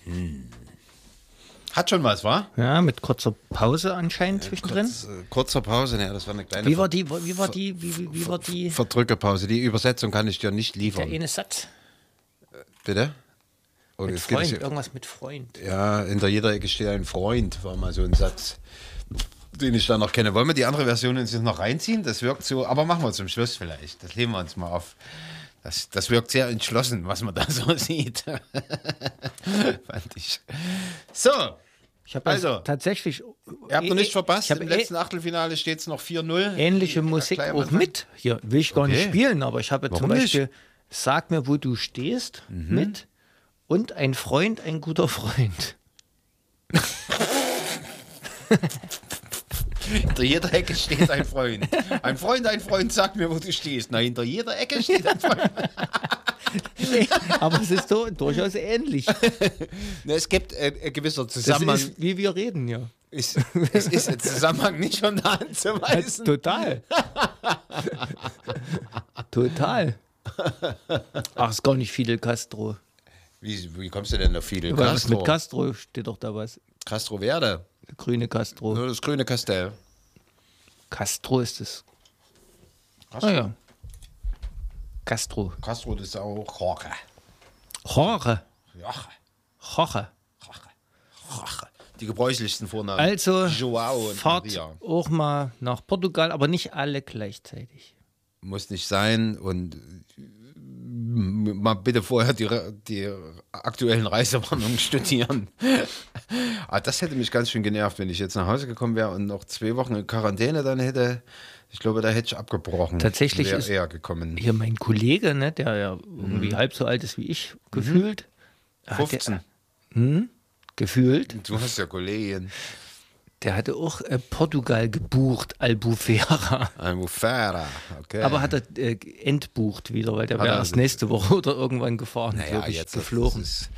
Hat schon was, wa? Ja, mit kurzer Pause anscheinend zwischendrin. Kurzer Pause, ja, das war eine kleine Wie war die Verdrückepause. Die Übersetzung kann ich dir nicht der liefern. eine Satz? Bitte? Oder Mit es geht Freund, nicht- irgendwas mit Freund. Ja, hinter jeder Ecke steht ein Freund, war mal so ein Satz, den ich dann noch kenne. Wollen wir die andere Version uns jetzt noch reinziehen? Das wirkt so, aber machen wir zum Schluss vielleicht. Das heben wir uns mal auf. Das wirkt sehr entschlossen, was man da so sieht. Fand ich. So, Ich habe Also, tatsächlich ihr habt noch nicht verpasst. ich hab Im letzten Achtelfinale steht es noch 4-0. ähnliche Musik Gleich am auch Anfang. mit. Hier will ich gar nicht Okay. spielen, aber ich habe zum Warum nicht? Beispiel Sag mir, wo du stehst mit und ein Freund, ein guter Freund. Hinter jeder Ecke steht ein Freund. Ein Freund, sag mir, wo du stehst. Na, hinter jeder Ecke steht ein Freund. Aber es ist so durchaus ähnlich. Na, es gibt ein gewisser Das Zusammenhang. ist, wie wir reden, ja. Es ist ein Zusammenhang nicht von der Hand zu weisen. Total. Total. Ach, ist gar nicht Fidel Castro. Wie kommst du denn auf Fidel Aber was Castro? mit Castro steht doch da was. Castro Verde. Der grüne Castro. Nur das grüne Kastell. Castro ist es. Castro. Ah ja. Castro. Castro, das ist auch Jorge. Jorge. Jorge. Jorge. Die gebräuchlichsten Vornamen. Also Joao und fahrt Maria. auch mal nach Portugal, aber nicht alle gleichzeitig. Muss nicht sein und mal bitte vorher die aktuellen Reisewarnungen studieren. Das hätte mich ganz schön genervt, wenn ich jetzt nach Hause gekommen wäre und noch 2 Wochen in Quarantäne dann hätte. Ich glaube, da hätte ich abgebrochen. Tatsächlich Wäre ist eher gekommen. hier mein Kollege, ne, der ja irgendwie halb so alt ist wie ich, gefühlt. hat 15. Gefühlt. Du hast ja Kollegen. Der hatte auch Portugal gebucht, Albufeira. Albufeira, okay. Aber hat er entbucht wieder, weil der Hat wäre er- erst nächste Woche oder irgendwann gefahren, naja, glaube ich, jetzt geflogen. Das ist,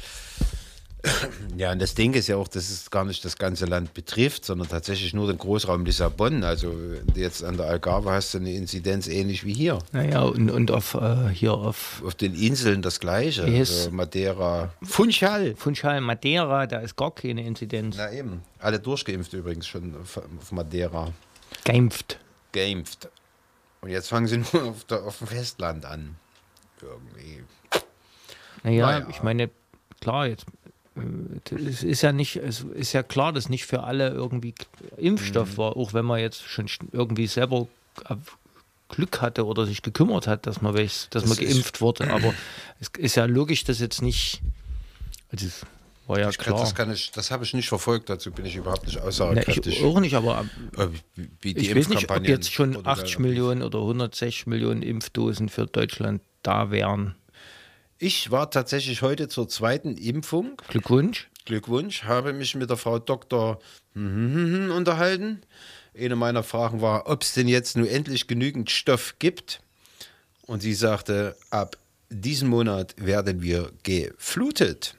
ja, und das Ding ist ja auch, dass es gar nicht das ganze Land betrifft, sondern tatsächlich nur den Großraum Lissabon. Also jetzt an der Algarve hast du eine Inzidenz ähnlich wie hier. Naja, und auf hier auf Auf den Inseln das Gleiche. Yes. Also Madeira. Funchal. Funchal, Madeira, da ist gar keine Inzidenz. Na eben. Alle durchgeimpft übrigens schon auf Madeira. Geimpft. Geimpft. Und jetzt fangen sie nur auf dem Festland an. Irgendwie. Naja, Naja. ich meine, klar, jetzt es ist ja klar, dass nicht für alle irgendwie Impfstoff war, auch wenn man jetzt schon irgendwie selber Glück hatte oder sich gekümmert hat, dass man geimpft wurde. Aber es ist ja logisch, dass jetzt nicht. Also es war ja klar. Das habe ich nicht verfolgt, dazu bin ich überhaupt nicht Na, aussagekräftig. ich auch nicht, aber Wie die ich weiß nicht, ob Impfkampagne jetzt schon in Portugal 80 Millionen oder 160 Millionen Impfdosen für Deutschland da wären. Ich war tatsächlich heute zur 2. Impfung. Glückwunsch. Glückwunsch, habe mich mit der Frau Doktor unterhalten. Eine meiner Fragen war, ob es denn jetzt nun endlich genügend Stoff gibt. Und sie sagte, ab diesem Monat werden wir geflutet.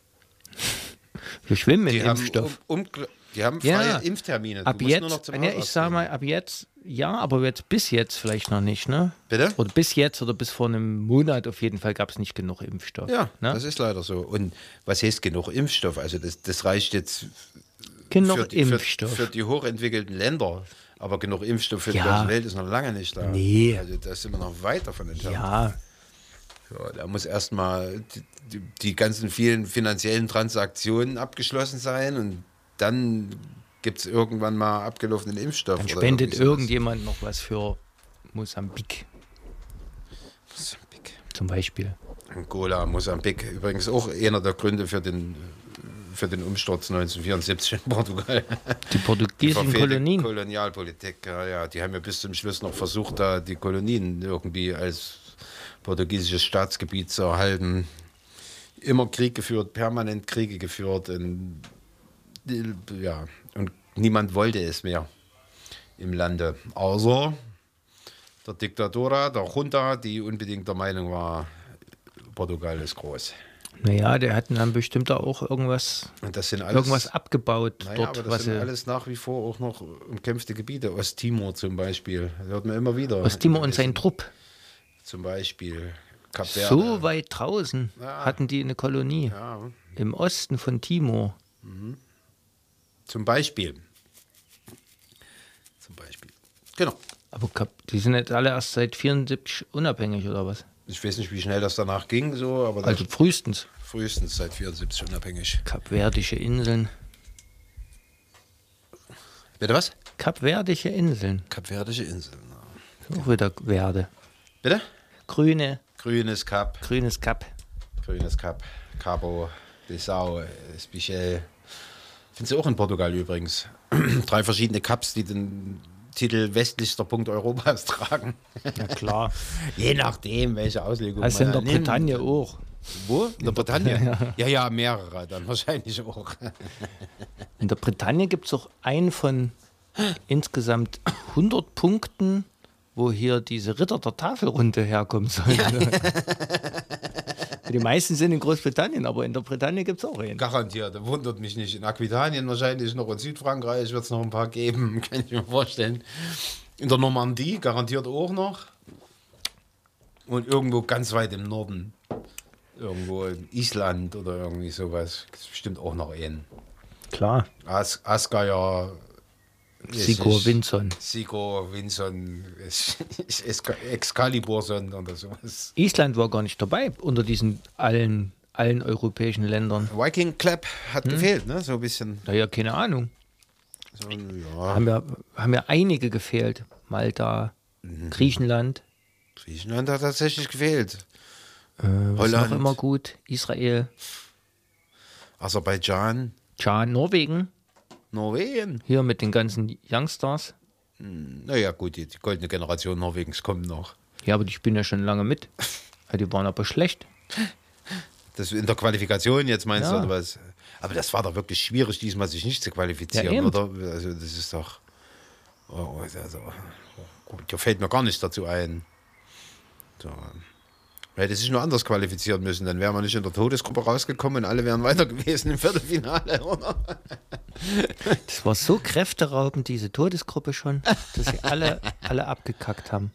Wir schwimmen im Die haben, Impfstoff. die haben Ja, freie Impftermine. Ab Du musst jetzt, nur noch zum ja, ich Hausarzt sag gehen. mal, ab jetzt, ja, aber jetzt bis jetzt vielleicht noch nicht, ne? Bitte? Oder bis jetzt oder bis vor einem Monat auf jeden Fall gab es nicht genug Impfstoff. Ja, ne? das ist leider so. Und was heißt genug Impfstoff? Also das reicht jetzt Genug für die, Impfstoff. Für die hochentwickelten Länder. Aber genug Impfstoff für die Ja. ganze Welt ist noch lange nicht da. Nee. Also da sind wir noch weit davon entfernt. ja, Ja, da muss erstmal die ganzen vielen finanziellen Transaktionen abgeschlossen sein und dann gibt es irgendwann mal abgelaufenen Impfstoff. dann oder spendet irgendwie sowas. irgendjemand noch was für Mosambik Mosambik. zum Beispiel. Angola, Mosambik. Übrigens auch einer der Gründe für den Umsturz 1974 in Portugal. Die portugiesischen Verfehlte Kolonien. Kolonialpolitik, ja, die haben ja bis zum Schluss noch versucht, da die Kolonien irgendwie als portugiesisches Staatsgebiet zu erhalten. Immer Krieg geführt, permanent Kriege geführt. Und niemand wollte es mehr im Lande. Außer der Diktator, der Junta, die unbedingt der Meinung war, Portugal ist groß. Naja, der hat dann bestimmt da auch irgendwas Und das sind alles, abgebaut naja, dort. aber das Was sind sie, alles nach wie vor auch noch umkämpfte Gebiete. Osttimor zum Beispiel, das hört man immer wieder. Osttimor und sein Trupp. Zum Beispiel Kap Verde. So weit draußen hatten die eine Kolonie. Ja, Im Osten von Timor. zum Beispiel. Genau. Aber die sind jetzt alle erst seit 74 unabhängig, oder was? Ich weiß nicht, wie schnell das danach ging, so, aber Also frühestens. frühestens seit 74 unabhängig. Kapverdische Inseln. Bitte was? Kapverdische Inseln. Kapverdische Inseln. Ja. Auch wieder Verde. Bitte? Grünes Kap. Kap. Cabo, Bissau, Spichel. Findest du auch in Portugal übrigens. 3 verschiedene Cups, die den Titel westlichster Punkt Europas tragen. Ja klar. Je nachdem, welche Auslegung Also in der man nimmt. Bretagne auch. Wo? In der Bretagne? Ja. Ja, mehrere dann wahrscheinlich auch. In der Bretagne gibt es auch einen von insgesamt 100 Punkten, wo hier diese Ritter der Tafelrunde herkommen sollen. Die meisten sind in Großbritannien, aber in der Bretagne gibt es auch einen. Garantiert, das wundert mich nicht. In Aquitanien wahrscheinlich noch, in Südfrankreich wird es noch ein paar geben, kann ich mir vorstellen. In der Normandie garantiert auch noch. Und irgendwo ganz weit im Norden, irgendwo in Island oder irgendwie sowas, gibt es bestimmt auch noch einen. Klar. Asgeier, Sigurd Vinson. Sigurd Vinson, Excaliburson oder sowas. Island war gar nicht dabei unter diesen allen europäischen Ländern. Viking Club hat gefehlt, ne? So ein bisschen. Naja, keine Ahnung. So, ja. Haben ja einige gefehlt. Malta, Griechenland. Griechenland hat tatsächlich gefehlt. Was ist Holland. noch immer gut? Israel, Aserbaidschan, Norwegen. Norwegen. Hier mit den ganzen Youngstars. Naja, gut, die goldene Generation Norwegens kommt noch. Ja, aber die spielen ja schon lange mit. Ja, die waren aber schlecht. Das in der Qualifikation jetzt meinst Ja. du, oder was? Aber das war doch wirklich schwierig, diesmal sich nicht zu qualifizieren, Ja, eben. oder? Also, das ist doch. Gut, da fällt mir gar nichts dazu ein. So. Man hätte sich nur anders qualifizieren müssen, dann wäre man nicht in der Todesgruppe rausgekommen und alle wären weiter gewesen im Viertelfinale, oder? Das war so kräfteraubend, diese Todesgruppe schon, dass sie alle abgekackt haben.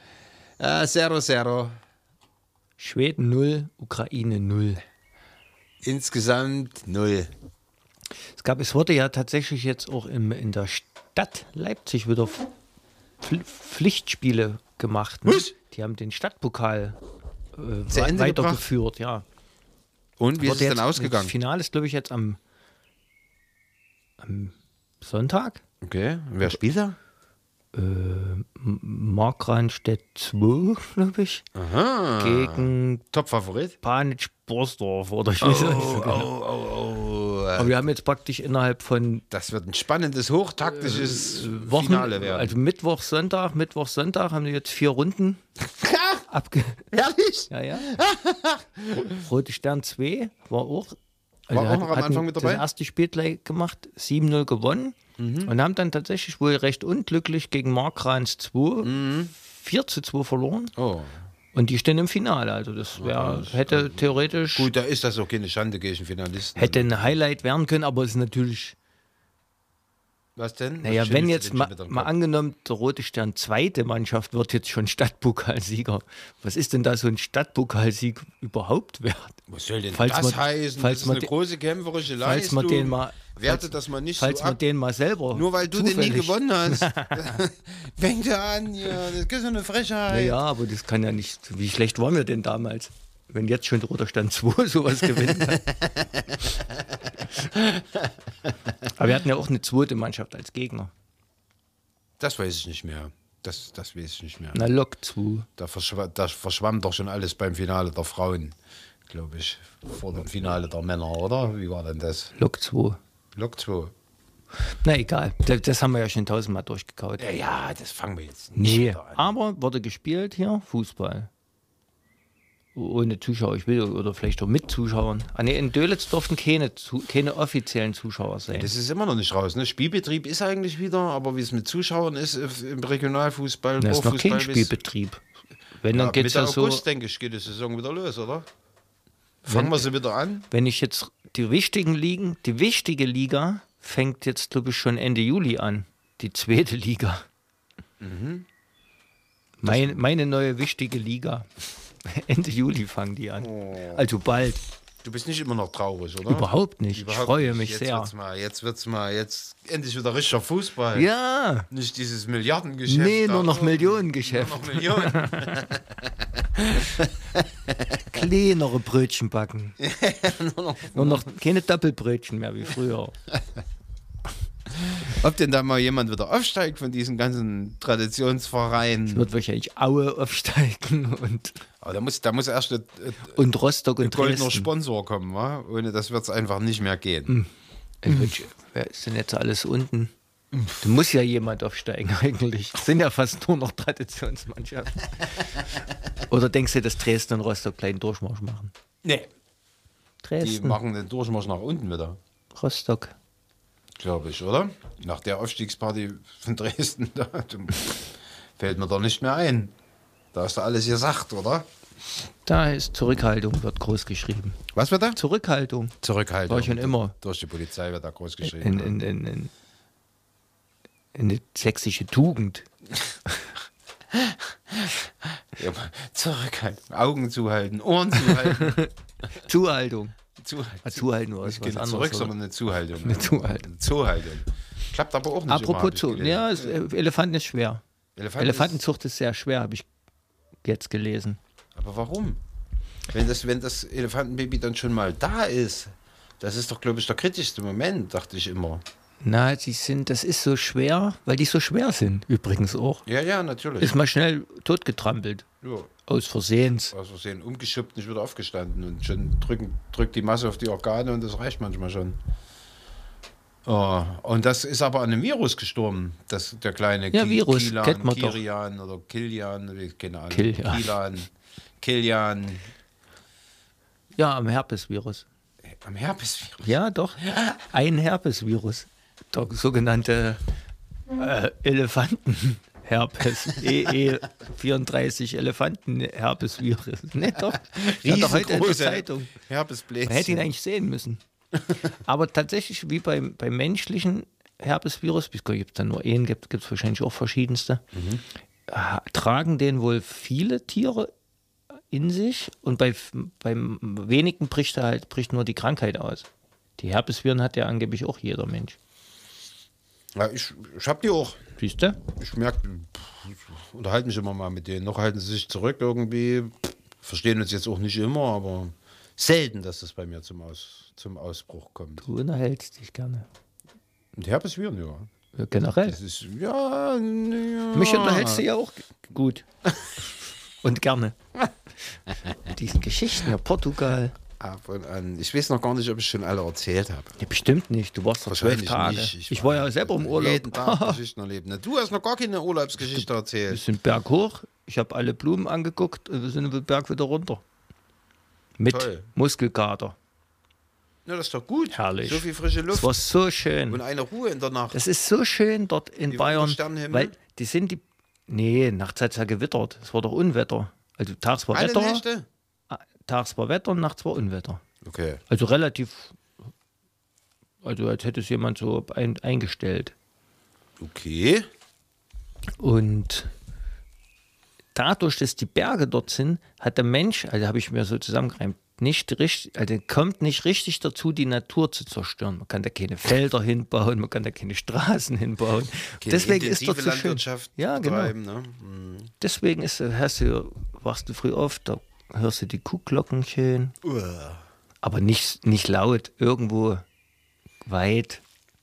0-0. Schweden 0, Ukraine 0. Insgesamt 0. Es wurde ja tatsächlich jetzt auch in der Stadt Leipzig wieder Pflichtspiele gemacht. Ne? Was? Die haben den Stadtpokal Zu Ende weitergeführt, ja. Und wie ist es Wurde denn ausgegangen? Das Finale ist, glaube ich, jetzt am Sonntag. Okay, und wer spielt da? Markranstädt 2, glaube ich, Aha. gegen Top-Favorit? Panitsch Borsdorf oder ich weiß nicht so genau. Aber wir haben jetzt praktisch innerhalb von Das wird ein spannendes, hochtaktisches Wochen, Finale werden. also Mittwoch, Sonntag haben die jetzt 4 Runden Ehrlich? Ja. Rote Stern 2 war auch. War auch noch am hatten Anfang mit dabei? Das erste Spiel gleich gemacht, 7-0 gewonnen und haben dann tatsächlich wohl recht unglücklich gegen Markranz 2 4-2 verloren. Oh. Und die stehen im Finale. Also das hätte theoretisch Gut, da ist das auch keine Schande gegen Finalisten. hätte ein Highlight werden können, aber es ist natürlich. Was denn? Naja, Was wenn schüttelst jetzt du denn schon wieder im mal Kopf? angenommen, der Rote Stern zweite Mannschaft wird jetzt schon Stadtpokalsieger. Was ist denn da so ein Stadtpokalsieg überhaupt wert? Was soll denn Falls das man- heißen? falls Das ist man eine den- große kämpferische Falls Leistung. man den mal, Wertet das mal nicht falls so man ab. den mal selber. Nur weil du den nie zufällig- gewonnen hast. Fängt er an, ja, das ist so eine Frechheit. Naja, aber das kann ja nicht. Wie schlecht waren wir denn damals? Wenn jetzt schon der Roter Stern 2 sowas gewinnt. Aber wir hatten ja auch eine zweite Mannschaft als Gegner. Das weiß ich nicht mehr. Das weiß ich nicht mehr. Na, Lok 2. Da verschwamm doch schon alles beim Finale der Frauen, glaube ich. Vor dem Finale der Männer, oder? Wie war denn das? Lok 2. Lok 2. Na egal, das haben wir ja schon tausendmal durchgekaut. Ja, das fangen wir jetzt nicht Nee, wieder an. aber wurde gespielt hier, Fußball. Ohne Zuschauer, ich will, oder vielleicht auch mit Zuschauern. Ah, nee, in Dölitz durften keine offiziellen Zuschauer sein. Das ist immer noch nicht raus. Ne? Spielbetrieb ist eigentlich wieder, aber wie es mit Zuschauern ist im Regionalfußball, Das ist noch kein Profifußball, Spielbetrieb. Wenn, dann geht es Mitte ja so, August, denke ich, geht die Saison wieder los, oder? Fangen wir sie wieder an? wenn ich jetzt die wichtige Liga fängt jetzt, glaube ich, schon Ende Juli an. Die zweite Liga. Meine neue wichtige Liga. Ende Juli fangen die an. Also bald. Du bist nicht immer noch traurig, oder? Überhaupt nicht. Ich freue mich sehr. Jetzt endlich wieder richtiger Fußball. Ja. Nicht dieses Milliardengeschäft. Nee, nur noch Millionengeschäft. Nur noch Millionen. Kleinere Brötchen backen. Nur noch keine Doppelbrötchen mehr wie früher. Ob denn da mal jemand wieder aufsteigt von diesen ganzen Traditionsvereinen? Wird wahrscheinlich Aue aufsteigen Aber da muss erst und Rostock und ein goldener Dresden. Sponsor kommen, wa? Ohne das wird es einfach nicht mehr gehen. Wer ist denn jetzt alles unten? Da muss ja jemand aufsteigen eigentlich. Es sind ja fast nur noch Traditionsmannschaften. Oder denkst du, dass Dresden und Rostock kleinen Durchmarsch machen? Nee. Die Dresden, machen den Durchmarsch nach unten wieder, Rostock. glaube ich, oder? Nach der Aufstiegsparty von Dresden, da fällt mir doch nicht mehr ein. Da hast du alles gesagt, oder? Da ist Zurückhaltung, wird groß geschrieben. Was wird da? Zurückhaltung. Zurückhaltung. War schon immer. Durch die Polizei wird da groß geschrieben. Eine sächsische Tugend. Ja, Zurückhaltung. Augen zuhalten, Ohren zuhalten. Zuhaltung. Zuhalten. Zuhalten war Nicht was keine anderes. zurück, oder? sondern eine Zuhaltung. Eine Zuhaltung. Eine Zuhaltung. Klappt aber auch nicht Apropos immer. Zucht. Ja, Elefanten ist schwer. Elefantenzucht ist sehr schwer, habe ich jetzt gelesen. Aber warum? Wenn das Elefantenbaby dann schon mal da ist, das ist doch, glaube ich, der kritischste Moment, dachte ich immer. Na, das ist so schwer, weil die so schwer sind, übrigens auch. Ja, natürlich. Ist mal schnell totgetrampelt. Ja, Aus Versehens. aus Versehen umgeschippt, nicht wieder aufgestanden und schon drückt die Masse auf die Organe und das reicht manchmal schon. Oh, und das ist aber an einem Virus gestorben, der kleine Ja, Virus, kennt man doch. Kilian oder Kilian, keine Ahnung. Kilian. Kilian. Ja, am Herpesvirus. Am Herpesvirus. Ja, doch. Ein Herpesvirus. Der sogenannte Elefantenherpes. EE34 Elefantenherpesvirus. Ne, doch. Ja, doch heute in der Zeitung. Herpesbläschen. Man hätte ihn eigentlich sehen müssen. Aber tatsächlich, wie beim menschlichen Herpesvirus, es gibt dann nur einen, gibt es wahrscheinlich auch verschiedenste, tragen den wohl viele Tiere in sich und beim wenigen bricht nur die Krankheit aus. Die Herpesviren hat ja angeblich auch jeder Mensch. Ja, ich hab die auch. Siehst du? Ich merke, unterhalte mich immer mal mit denen. Noch halten sie sich zurück irgendwie. Verstehen uns jetzt auch nicht immer, aber selten, dass das bei mir zum Ausbruch kommt. Du unterhältst dich gerne. Und Herpesviren, ja. Ja, generell. Das ist, ja. Mich unterhältst du ja auch gut. Und gerne. Mit diesen Geschichten, ja, Portugal. Ab und an. Ich weiß noch gar nicht, ob ich schon alle erzählt habe. Ja, bestimmt nicht. Du warst doch 12 Tage. Nicht. Ich war ja selber im Urlaub. Jeden Tag Geschichten erleben. Na, du hast noch gar keine Urlaubsgeschichte Wir erzählt. sind berghoch. Ich habe alle Blumen angeguckt und wir sind den Berg wieder runter. Mit Toll. Muskelkater. Ja, das ist doch gut. Herrlich. So viel frische Es Luft war so schön. und eine Ruhe in der Nacht. Das ist so schön dort in Wie Bayern. unter Sternenhimmel? Weil die sind die. Nee, nachts hat es ja gewittert. Es war doch Unwetter. Also tags war Alle Wetter. Nächte? Tags war Wetter, nachts war Unwetter. Okay. Also relativ. Also als hätte es jemand so eingestellt. Okay. Und dadurch, dass die Berge dort sind, hat der Mensch, also habe ich mir so zusammengereimt, nicht richtig, also kommt nicht richtig dazu, die Natur zu zerstören. Man kann da keine Felder hinbauen, man kann da keine Straßen hinbauen. Keine Deswegen ist dort intensive so schön. Landwirtschaft Ja, genau. betreiben, ne? Mhm. Deswegen wachst du früh auf, da hörst du die Kuhglocken schön, aber nicht laut, irgendwo weit.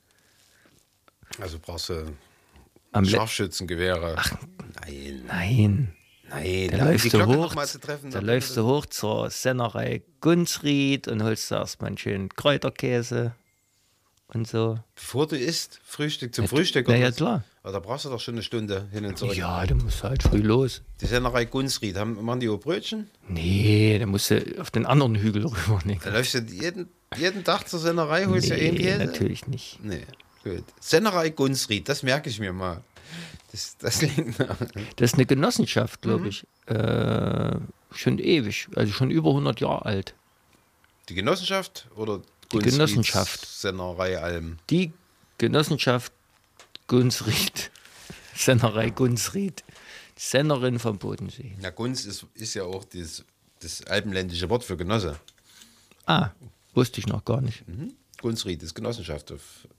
Also brauchst du Am Scharfschützengewehre. Nein. Nein, da die läufst du Glocke hoch, noch mal zu treffen, da dann läufst du hoch zur Sennerei Gunsried und holst da erstmal einen schönen Kräuterkäse und so. Bevor du isst, zum Frühstück. Na ja, was? klar. Aber da brauchst du doch schon eine Stunde hin und zurück. Ja, du musst halt früh los. Die Sennerei Gunsried, machen die auch Brötchen? Nee, da musst du auf den anderen Hügel rüber. Da läufst du jeden Tag zur Sennerei, holst du Nee, einen Käse? natürlich nicht. Nee, gut. Sennerei Gunsried, das merke ich mir mal. Das klingt nach. Das ist eine Genossenschaft, glaube ich. Schon ewig, also schon über 100 Jahre alt. Die Genossenschaft oder Die Genossenschaft. Sennerei Alm? Die Genossenschaft Gunsried, Sennerei Gunsried, Sennerin vom Bodensee. Na, Gunst ist ja auch das alpenländische Wort für Genosse. Ah, wusste ich noch gar nicht. Gunstried ist Genossenschaft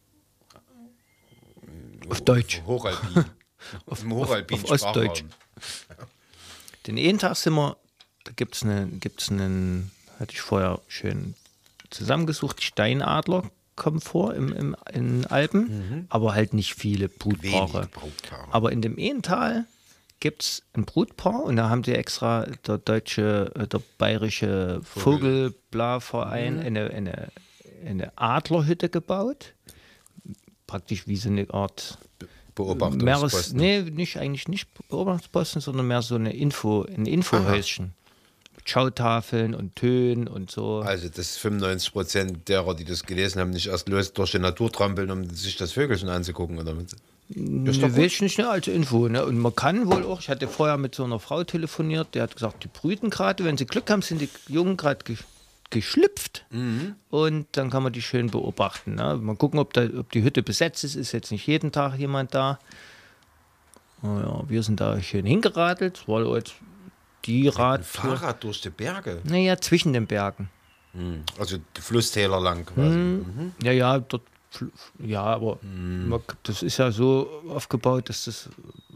Auf Deutsch. Hochalpin. Im Hochalpin auf Ostdeutsch. Den einen Tag sind wir, da gibt's einen, hatte ich vorher schön zusammengesucht, Steinadler kommen vor in den Alpen, aber halt nicht viele Brutpaare. Wenig Brutpaare. Aber in dem Ehental gibt es ein Brutpaar und da haben sie extra der bayerische Vogelbla-Verein eine Adlerhütte gebaut. Praktisch wie so eine Art Beobachtungsposten. eigentlich nicht Beobachtungsposten, sondern mehr so ein Infohäuschen. Mit Schautafeln und Tönen und so. Also, dass 95% derer, die das gelesen haben, nicht erst los durch die Natur trampeln, um sich das Vögelchen anzugucken, oder? Ne, will ich nicht, ne, als Info. Ne? Und man kann wohl auch, ich hatte vorher mit so einer Frau telefoniert, die hat gesagt, die brüten gerade, wenn sie Glück haben, sind die Jungen gerade geschlüpft und dann kann man die schön beobachten. Ne? Mal gucken, ob die Hütte besetzt ist jetzt nicht jeden Tag jemand da. Ja, wir sind da schön hingeradelt, war jetzt die Ein Fahrrad durch die Berge. Naja, zwischen den Bergen. Also die Flusstäler lang quasi. Ja, dort, ja, aber das ist ja so aufgebaut, dass das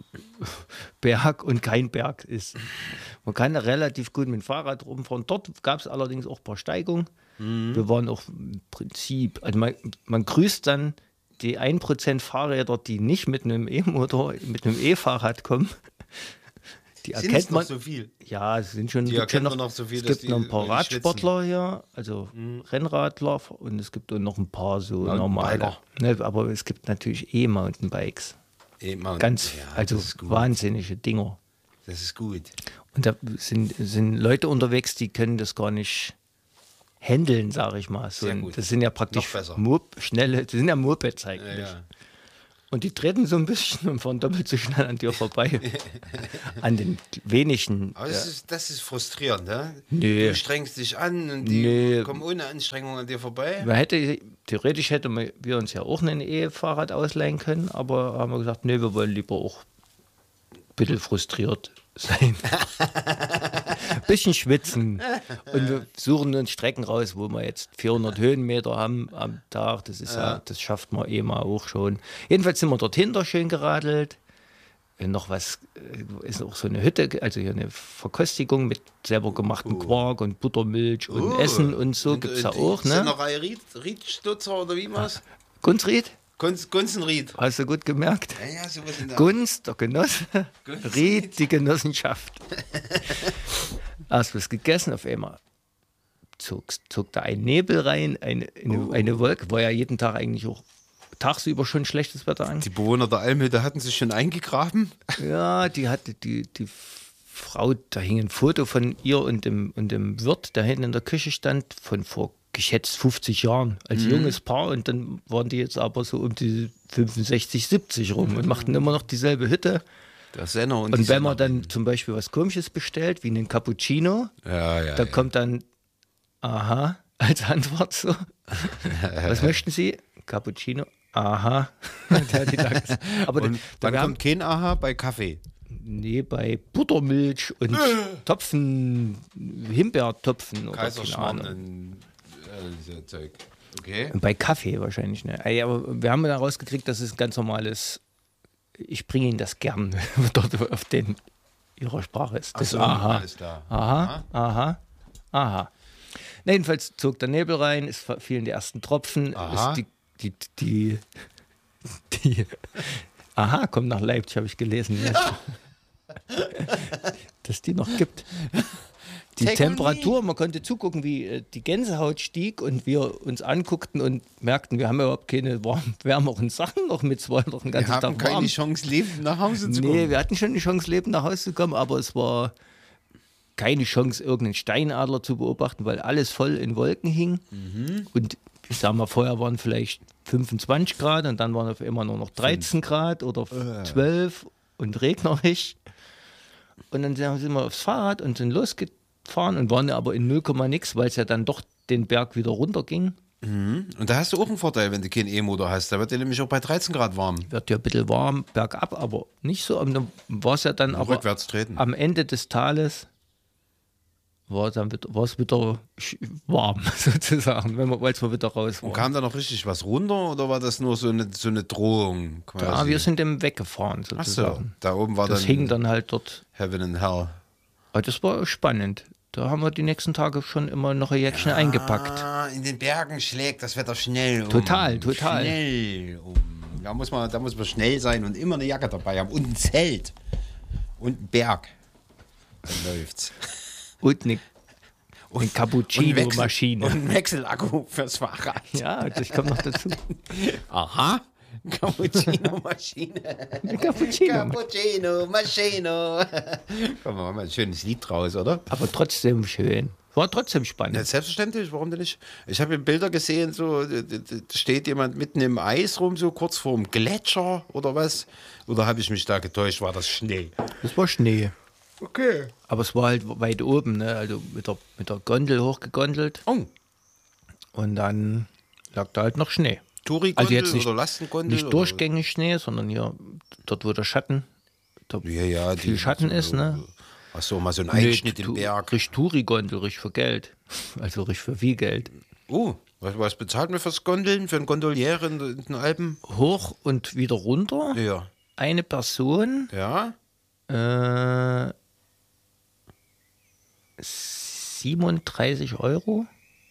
Berg und kein Berg ist. Man kann da relativ gut mit dem Fahrrad rumfahren. Dort gab es allerdings auch ein paar Steigungen. Wir waren auch im Prinzip, also man grüßt dann die 1% Fahrräder, die nicht mit einem E-Motor, mit einem E-Fahrrad kommen. Die erkennt man. So viel? Ja, es sind schon. Die erkennt man noch so viel, es dass gibt noch ein paar die Radsportler hier, also Rennradler und es gibt auch noch ein paar so normale. Ne, aber es gibt natürlich E-Mountainbikes. Also wahnsinnige Dinger. Das ist gut. Und da sind Leute unterwegs, die können das gar nicht handeln, sage ich mal. So, Sehr gut. das sind ja praktisch das sind ja Mopeds eigentlich. Ja. Und die treten so ein bisschen und fahren doppelt so schnell an dir vorbei. An den wenigen. Aber das ist frustrierend, ne? Nee. Du strengst dich an und die kommen ohne Anstrengung an dir vorbei. Theoretisch hätten wir uns ja auch ein E-Fahrrad ausleihen können, aber haben wir gesagt, nee, wir wollen lieber auch ein bisschen frustriert sein. Ein bisschen schwitzen. Und wir suchen uns Strecken raus, wo wir jetzt 400 Höhenmeter haben am Tag. Das ist das schafft man mal auch schon. Jedenfalls sind wir dorthin da schön geradelt. Noch was, ist auch so eine Hütte, also hier eine Verkostigung mit selber gemachten Quark und Buttermilch und Essen und so gibt es da auch. Ne? Sennerei Riedstutzer oder wie war's? Gunstried? Gunzenried. Hast du gut gemerkt? Ja, sowas in der Gunst, der Genosse, Ried, die Genossenschaft. Hast was gegessen, auf einmal zog da ein Nebel rein, eine Wolke, war ja jeden Tag eigentlich auch tagsüber schon schlechtes Wetter an. Die Bewohner der Almhütte hatten sich schon eingegraben. Ja, die hatte die Frau, da hing ein Foto von ihr und dem Wirt, der hinten in der Küche stand, von vor geschätzt 50 Jahren, als junges Paar. Und dann waren die jetzt aber so um die 65, 70 rum und machten immer noch dieselbe Hütte. Der Senner und wenn man dann zum Beispiel was Komisches bestellt, wie einen Cappuccino, da kommt dann aha als Antwort so. Was möchten Sie? Cappuccino? Aha. Aber dann kommt kein Aha bei Kaffee. Nee, bei Buttermilch und Topfen, Himbeertopfen oder Kaiserschmarrn, so Zeug. Okay. Und bei Kaffee wahrscheinlich, ne? Aber wir haben dann rausgekriegt, dass es ein ganz normales, ich bringe Ihnen das gern, dort auf ihrer Sprache ist. Das Aha. Alles klar. Aha. Na, jedenfalls zog der Nebel rein, es fielen die ersten Tropfen. Aha. Die Aha, kommt nach Leipzig, habe ich gelesen. Ja. Dass die noch gibt. Die Temperatur, man konnte zugucken, wie die Gänsehaut stieg und wir uns anguckten und merkten, wir haben überhaupt keine wärmeren Sachen noch mit. Es war noch den ganzen Tag warm. Wir hatten keine Chance, lebend nach Hause zu kommen. Nee, wir hatten schon eine Chance, lebend nach Hause zu kommen, aber es war keine Chance, irgendeinen Steinadler zu beobachten, weil alles voll in Wolken hing. Und ich sag mal, vorher waren vielleicht 25 Grad und dann waren auf einmal nur noch 13 Grad oder 12 und regnerisch. Und dann sind wir aufs Fahrrad und sind losgefahren und waren aber in 0, nix, weil es ja dann doch den Berg wieder runterging. Und da hast du auch einen Vorteil, wenn du keinen E-Motor hast. Da wird dir nämlich auch bei 13 Grad warm. Wird ja ein bisschen warm bergab, aber nicht so. Dann war es ja dann aber Rückwärts treten. am Ende des Tales war es wieder warm, sozusagen, weil es mal wieder raus war. Und kam da noch richtig was runter oder war das nur so eine Drohung quasi? Ja, wir sind dem weggefahren, Ach so, sozusagen. da oben war Das dann hing dann halt dort. Heaven and Hell. Aber das war spannend. Da haben wir die nächsten Tage schon immer noch ein Jäckchen eingepackt. In den Bergen schlägt das Wetter schnell um. Total. Schnell um. Da muss man schnell sein und immer eine Jacke dabei haben und ein Zelt und ein Berg. Dann läuft's. Und eine Cappuccino-Maschine. Und ein Wechselakku fürs Fahrrad. Ja, das kommt noch dazu. Aha. Cappuccino-Maschine. Cappuccino-Maschine. Komm, wir machen mal ein schönes Lied draus, oder? Aber trotzdem schön. War trotzdem spannend. Ja, selbstverständlich, warum denn nicht? Ich habe Bilder gesehen, so da steht jemand mitten im Eis rum, so kurz vorm Gletscher oder was. Oder habe ich mich da getäuscht, war das Schnee? Das war Schnee. Okay. Aber es war halt weit oben, ne? Also mit der Gondel hochgegondelt. Oh, Und dann lag da halt noch Schnee. Touri-Gondel Also jetzt nicht, oder Lastengondel? nicht durchgängig Schnee, sondern hier, dort wo der Schatten, Ja, viel Schatten ist, ne? Ach so, mal so ein Einschnitt im Berg. Richtig Touri-Gondel, richtig für Geld. Also richtig für viel Geld. Oh, was bezahlt man fürs Gondeln, für einen Gondolier in den Alpen? Hoch und wieder runter. Ja. Eine Person. Ja? 37 Euro.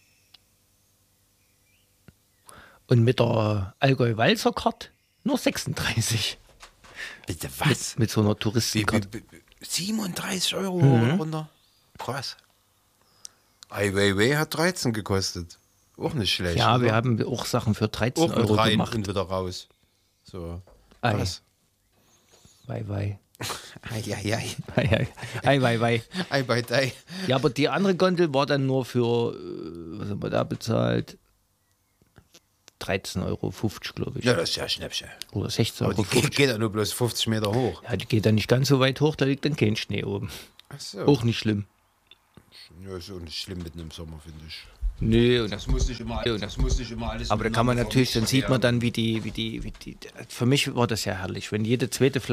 Und mit der Allgäu-Walzer-Card nur 36. Bitte was? Mit so einer Touristenkarte. 37 Euro runter? Krass. Ai Weiwei hat 13 gekostet. Auch nicht schlecht. Ja, oder? wir haben auch Sachen für 13 auch mit Euro rein gemacht. und wieder raus. So. Ei. Krass. Wei, wei. Ei. Ei, wei, wei. Ei bei dei. Ja, aber die andere Gondel war dann nur für, was haben wir da bezahlt? 13,50 Euro, glaube ich. Ja, das ist ja Schnäppchen. Oder 16,50 Aber Euro. die geht ja nur bloß 50 Meter hoch. Ja, die geht dann nicht ganz so weit hoch, da liegt dann kein Schnee oben. Ach so. Auch nicht schlimm. Ja, ist auch nicht schlimm mitten im Sommer, finde ich. Nee, und Das muss nicht immer alles. aber da kann man natürlich, dann sieht man dann, wie die. Für mich war das ja herrlich, wenn jede zweite Flasche